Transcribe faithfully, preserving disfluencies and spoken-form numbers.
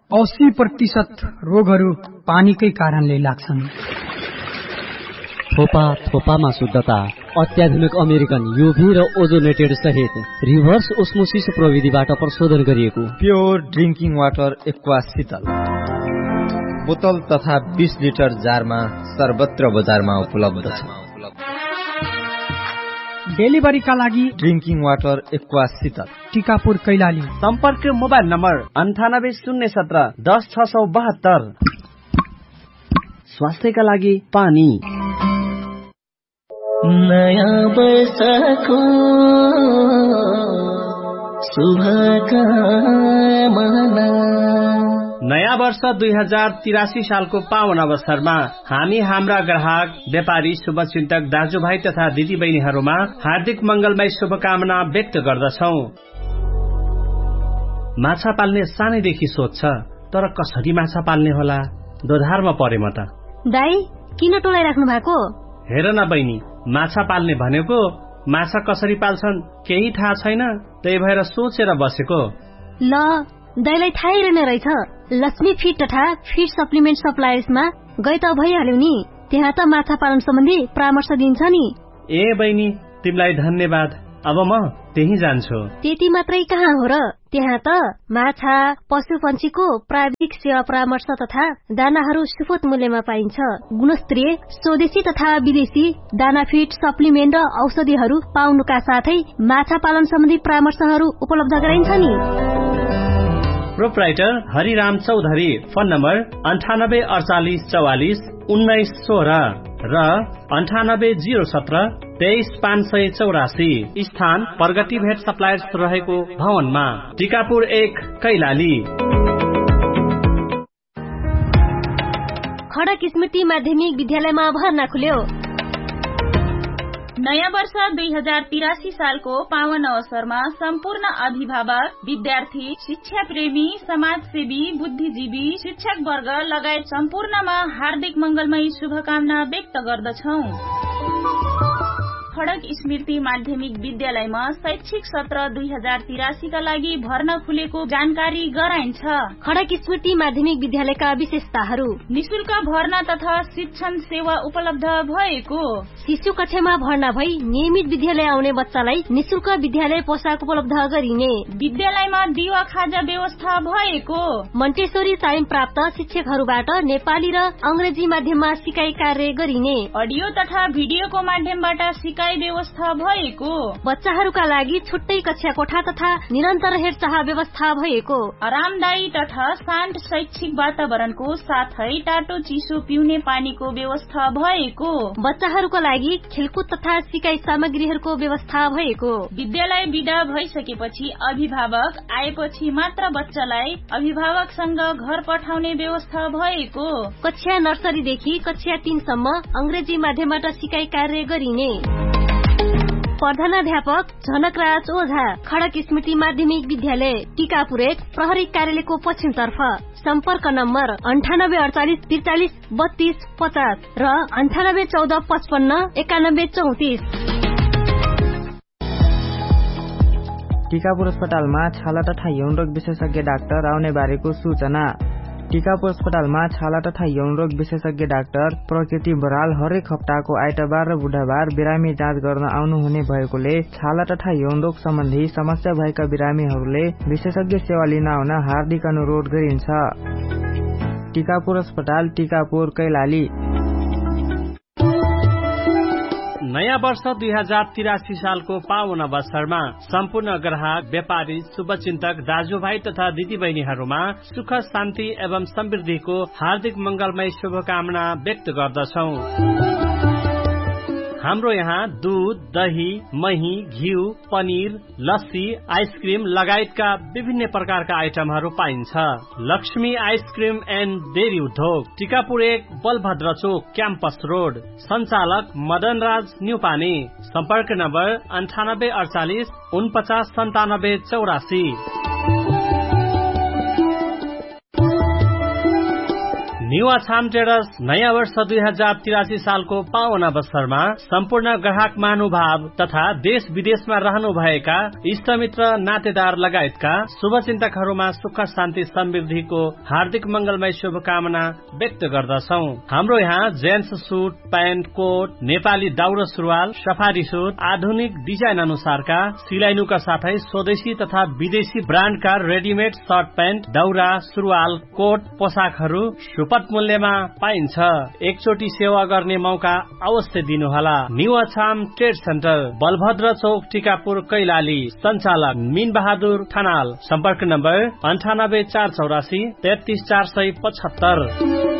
अस्सी प्रतिशत रोगहरू पानीकै कारणले लाग्छन्। थोपा थोपामा शुद्धता, अत्याधुनिक अमेरिकन युभी र ओजोनेटेड सहित रिभर्स ओस्मोसिस प्रविधिबाट प्रशोधन गरिएको प्योर ड्रिंकिङ वाटर एक्वा शीतल बोतल तथा बीस लिटर जारमा सर्वत्र बजारमा उपलब्ध छ। डेलिभरीका लागि ड्रिंकिङ वाटर एक्वा शीतल टिकापुर कैलाली। सम्पर्क मोबाइल नम्बर अन्ठानब्बे शून्य सत्र दस छ सौ बहत्तर। स्वास्थ्यका लागि पानी। नयाँ वर्षको शुभकामना। नयाँ वर्ष दुई हजार तिरासी सालको पावन अवसरमा हामी हाम्रा ग्राहक, व्यापारी, शुभचिन्तक दाजुभाइ तथा दिदीबहिनीहरूमा हार्दिक मंगलमय शुभकामना व्यक्त गर्दछौं। माछा पाल्ने सानैदेखि सोच छ, तर कसरी माछा पाल्ने होला? दोधारमा परे म त। दाइ किन टोलाइराख्नु भएको? हेर न बहिनी, माछा पाल्ने भनेको माछा कसरी पाल्छन् केही थाहा छैन, त्यही भएर सोचेर बसेको। ल दाइलाई थाहै रहेन रहेछ। लक्ष्मी फिड तथा फिड सप्लिमेन्ट सप्लायर्समा गए त भइहाल्यो नि, त्यहाँ त माछा पालन सम्बन्धी परामर्श दिन्छ नि। ए बहिनी, तिमीलाई धन्यवाद। अब म त्यही जान्छु। त्यति मात्रै कहाँ हो र, त्यहाँ त माछा, पशु पन्छीको प्राविधिक सेवा परामर्श तथा दानाहरू सुपथ मूल्यमा पाइन्छ। गुणस्तरीय स्वदेशी तथा विदेशी दाना फिड सप्लिमेन्ट र औषधिहरू पाउनुका साथै माछा पालन सम्बन्धी परामर्शहरू उपलब्ध गराइन्छ नि। Proprietor Hariram Chaudhary, phone number अन्ठानब्बे अडचालिस चौवालिस उन्नाइस सोह्र र अन्ठानब्बे जीरो सत्र तेइस पाँच सय चौरासी। स्थान प्रगति भेट सप्लायर्स रहेको भवनमा, टिकापुर एक कैलाली। खडक स्मृति माध्यमिक विद्यालयमा भर्ना खुल्यो। नयाँ वर्ष दुई हजार तिरासी सालको पावन अवसरमा सम्पूर्ण अभिभावक, विद्यार्थी, शिक्षा प्रेमी, समाजसेवी, बुद्धिजीवी, शिक्षक वर्ग लगायत सम्पूर्णमा हार्दिक मंगलमय शुभकामना व्यक्त गर्दछौ। खडक स्मृति माध्यमिक विद्यालयमा शैक्षिक सत्र दुई हजार तिरासी का लागि भर्ना खुलेको जानकारी गराइन्छ। खडक स्मृति माध्यमिक विद्यालयका विशेषताहरू: निशुल्क भर्ना तथा शिक्षण सेवा उपलब्ध भएको। शिशु कक्षामा भर्ना भई नियमित विद्यालय आउने बच्चालाई निशुल्क विद्यालय पोसाक उपलब्ध गरिने। विद्यालयमा दिवा खाजा व्यवस्था भएको। मन्टेश्वरी तालिम प्राप्त शिक्षकहरूबाट नेपाली र अंग्रेजी माध्यममा सिकाइ कार्य गरिने। अडियो तथा भिडियोको माध्यमबाट सिकाइ व्यवस्था भएको। बच्चाहरूका लागि छुट्टै कक्षा कोठा तथा निरन्तर हेरचाह व्यवस्था भएको। आरामदायी तथा शान्त शैक्षिक वातावरणको साथै तातो चिसो पिउने पानीको व्यवस्था भएको। बच्चाहरूका लागि खेलकुद तथा सिकाइ सामग्रीहरूको व्यवस्था भएको। विद्यालय बिदा भइसकेपछि अभिभावक आएपछि मात्र बच्चालाई अभिभावकसँग घर पठाउने व्यवस्था भएको। कक्षा नर्सरीदेखि कक्षा तीनसम्म अंग्रेजी माध्यमबाट सिकाइ कार्य गरिने। प्रधानाध्यापक झनकराज ओझा, खडक स्मृति माध्यमिक विद्यालय, टिकापुर एक, प्रहरी कार्यालयको पश्चिमतर्फ। सम्पर्क नम्बर अन्ठानब्बे अडचालिस त्रिचालिस बत्तीस पचास र अन्ठानब्बे चौध पचपन्न एकानब्बे चौतिस। टिकापुर अस्पतालमा छाला तथा यौन रोग विशेषज्ञ डाक्टर आउने बारेको सूचना। टिकापुर अस्पतालमा छाला तथा यौन रोग विशेषज्ञ डाक्टर प्रकृति बराल हरेक हप्ताको आइतबार र बुधबार बिरामी जाँच गर्न आउनुहुने भएकोले छाला तथा यौन रोग सम्बन्धी समस्या भएका बिरामीहरूले विशेषज्ञ सेवा लिन आउन हार्दिक अनुरोध गरिन्छ। टिकापुर अस्पताल, टिकापुर, कैलाली। नयाँ वर्ष दुई हजार तिरासी सालको पावन अवसरमा सम्पूर्ण ग्राहक, व्यापारी, शुभचिन्तक दाजुभाइ तथा दिदीबहिनीहरूमा सुख, शान्ति एवं समृद्धिको हार्दिक मंगलमय शुभकामना व्यक्त गर्दछौ। हाम्रो यहाँ दूध, दही, मही, घिउ, पनिर, लस्सी, आइसक्रिम लगायतका विभिन्न प्रकारका आइटमहरू पाइन्छ। लक्ष्मी आइसक्रिम एन्ड डेरी उद्योग, टिकापुर एक, बलभद्र चोक, क्याम्पस रोड। सञ्चालक मदन राज न्युपाने। सम्पर्क नम्बर अन्ठानब्बे अडचालिस उनपचास सन्तानब्बे चौरासी। न्यू अछाम ट्रेडर्स नयाँ वर्ष दुई हजार तिरासी सालको पावन अवसरमा सम्पूर्ण ग्राहक महानुभाव तथा देश विदेशमा रहनु भएका इष्टमित्र नातेदार लगायतका शुभचिन्तकहरूमा सुख शान्ति समृद्धिको हार्दिक मंगलमय शुभकामना व्यक्त गर्दछौ। हाम्रो यहाँ gents suit, pant, coat, Nepali दाउरो सुरुवाल, सफारी सूट, आधुनिक डिजाइन अनुसारका सिलाइनुका साथै स्वदेशी तथा विदेशी ब्रान्डका रेडिमेड सर्ट प्यान्ट, दाउरा, सुरुवाल, कोट, पोसाकहरू सुपथ मूल्यमा पाइन्छ। एकचोटि सेवा गर्ने मौका अवश्य दिनुहोला। New Achham trade centre, Balbhadra चौक, टिकापुर, कैलाली। सञ्चालक मीन बहादुर ठनाल। सम्पर्क नम्बर अन्ठानब्बे चार चौरासी तेत्तीस चार सय पचहत्तर।